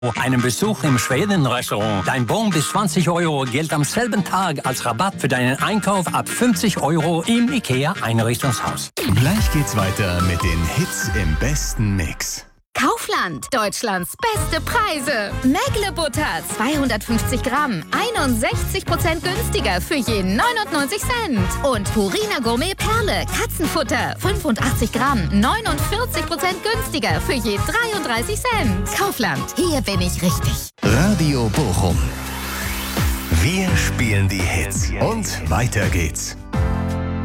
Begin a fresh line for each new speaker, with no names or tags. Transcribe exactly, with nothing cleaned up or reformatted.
Einen Besuch im Schweden-Restaurant. Dein Bon bis zwanzig Euro gilt am selben Tag als Rabatt für deinen Einkauf ab fünfzig Euro im IKEA-Einrichtungshaus.
Gleich geht's weiter mit den Hits im besten Mix.
Kaufland, Deutschlands beste Preise. Mägle-Butter, zweihundertfünfzig Gramm, einundsechzig Prozent günstiger für je neunundneunzig Cent. Und Purina Gourmet Perle, Katzenfutter, fünfundachtzig Gramm, neunundvierzig Prozent günstiger für je dreiunddreißig Cent. Kaufland, hier bin ich richtig.
Radio Bochum. Wir spielen die Hits. Und weiter geht's.